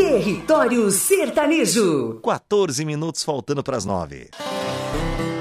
Território Sertanejo. 14 minutos faltando para as 9.